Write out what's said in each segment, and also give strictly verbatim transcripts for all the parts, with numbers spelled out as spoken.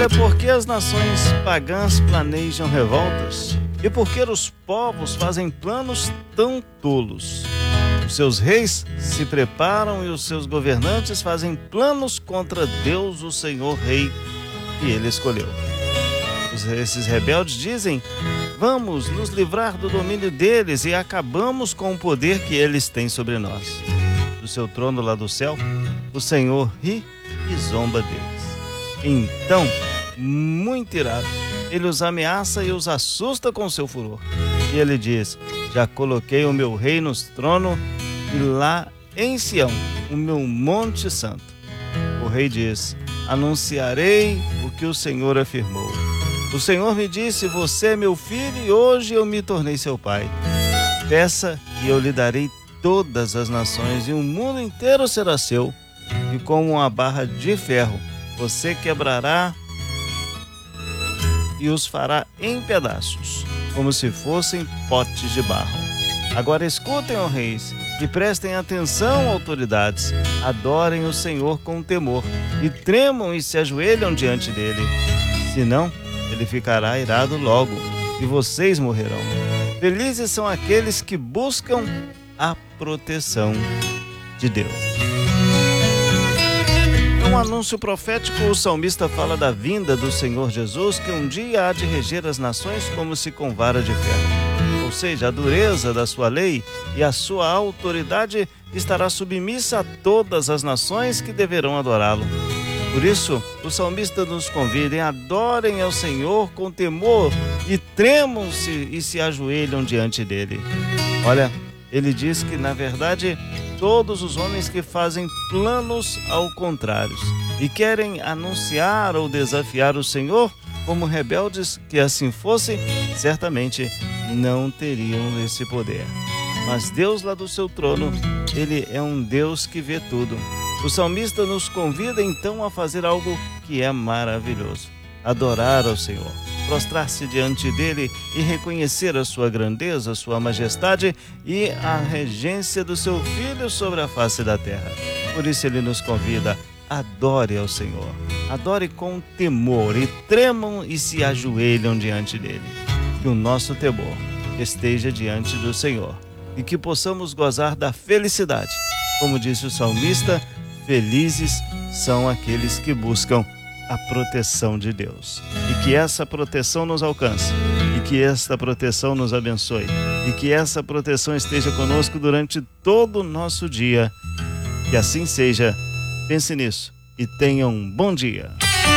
Olha, porque as nações pagãs planejam revoltas e porque os povos fazem planos tão tolos. Os seus reis se preparam e os seus governantes fazem planos contra Deus, o Senhor Rei, que ele escolheu. Esses rebeldes dizem: vamos nos livrar do domínio deles e acabamos com o poder que eles têm sobre nós. Do seu trono lá do céu, o Senhor ri e zomba deles. Então, muito irado, ele os ameaça e os assusta com seu furor. E ele diz: já coloquei o meu rei no trono e lá em Sião, o meu monte santo. O rei diz: anunciarei o que o Senhor afirmou. O Senhor me disse: você é meu filho e hoje eu me tornei seu pai. Peça e eu lhe darei todas as nações e o mundo inteiro será seu. E como uma barra de ferro, você quebrará e os fará em pedaços, como se fossem potes de barro. Agora escutem, ó reis, e prestem atenção, autoridades. Adorem o Senhor com temor e tremam e se ajoelham diante dele. Senão, ele ficará irado logo e vocês morrerão. Felizes são aqueles que buscam a proteção de Deus. Um anúncio profético, o salmista fala da vinda do Senhor Jesus, que um dia há de reger as nações como se com vara de ferro. Ou seja, a dureza da sua lei e a sua autoridade estará submissa a todas as nações que deverão adorá-lo. Por isso, o salmista nos convida em adorem ao Senhor com temor e tremam-se e se ajoelham diante dele. Olha, ele diz que, na verdade, todos os homens que fazem planos ao contrário e querem anunciar ou desafiar o Senhor, como rebeldes que assim fossem, certamente não teriam esse poder. Mas Deus lá do seu trono, ele é um Deus que vê tudo. O salmista nos convida então a fazer algo que é maravilhoso: adorar ao Senhor, prostrar-se diante dele e reconhecer a sua grandeza, a sua majestade e a regência do seu Filho sobre a face da terra. Por isso ele nos convida: adore ao Senhor, adore com temor e tremam e se ajoelham diante dele. Que o nosso temor esteja diante do Senhor e que possamos gozar da felicidade. Como disse o salmista, felizes são aqueles que buscam a proteção de Deus. E que essa proteção nos alcance, e que esta proteção nos abençoe, e que essa proteção esteja conosco durante todo o nosso dia. Que assim seja. Pense nisso e tenha um bom dia.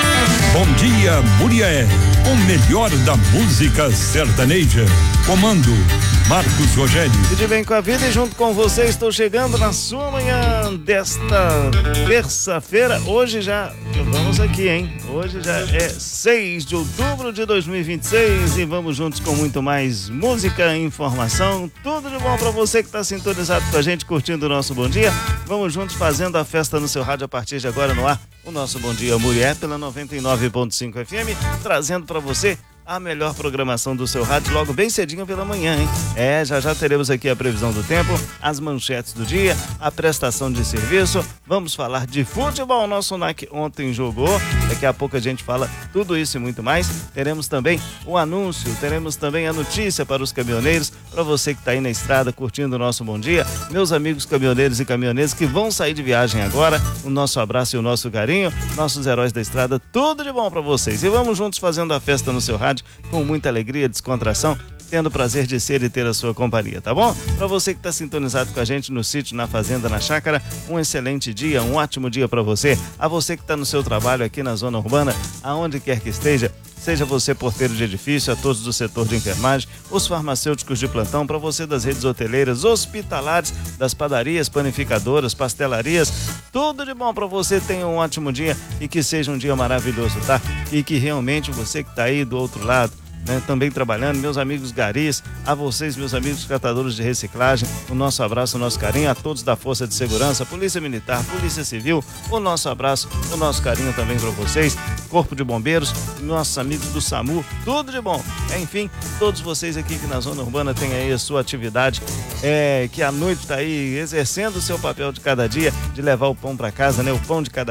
Bom dia, Murié, o melhor da música sertaneja. Comando Marcos Rogério. Tudo bem com a vida e junto com você estou chegando na sua manhã desta terça-feira. Hoje já, vamos aqui, hein? Hoje já é seis de outubro de dois mil e vinte e seis e vamos juntos com muito mais música, informação, tudo de bom para você que está sintonizado com a gente, curtindo o nosso Bom Dia. Vamos juntos fazendo a festa no seu rádio a partir de agora no ar. O nosso Bom Dia Mulher pela noventa e nove ponto cinco F M, trazendo para você a melhor programação do seu rádio logo bem cedinho pela manhã, hein? É, já já teremos aqui a previsão do tempo, as manchetes do dia, a prestação de serviço, vamos falar de futebol, nosso N A C ontem jogou, daqui a pouco a gente fala tudo isso e muito mais. Teremos também o anúncio, teremos também a notícia para os caminhoneiros, para você que está aí na estrada curtindo o nosso Bom Dia, meus amigos caminhoneiros e caminhoneiras que vão sair de viagem agora, o nosso abraço e o nosso carinho, nossos heróis da estrada, tudo de bom para vocês. E vamos juntos fazendo a festa no seu rádio, com muita alegria, descontração, tendo o prazer de ser e ter a sua companhia, tá bom? Para você que está sintonizado com a gente no sítio, na fazenda, na chácara, um excelente dia, um ótimo dia para você. A você que está no seu trabalho aqui na zona urbana, aonde quer que esteja, seja você porteiro de edifício, a todos do setor de enfermagem, os farmacêuticos de plantão, para você das redes hoteleiras, hospitalares, das padarias, panificadoras, pastelarias, tudo de bom para você. Tenha um ótimo dia e que seja um dia maravilhoso, tá? E que realmente você que está aí do outro lado, né, também trabalhando, meus amigos garis, a vocês, meus amigos catadores de reciclagem, o nosso abraço, o nosso carinho, a todos da Força de Segurança, Polícia Militar, Polícia Civil, o nosso abraço, o nosso carinho também para vocês, Corpo de Bombeiros, nossos amigos do SAMU, tudo de bom. Enfim, todos vocês aqui que na zona urbana têm aí a sua atividade, é, que à noite está aí exercendo o seu papel de cada dia, de levar o pão para casa, né, o pão de cada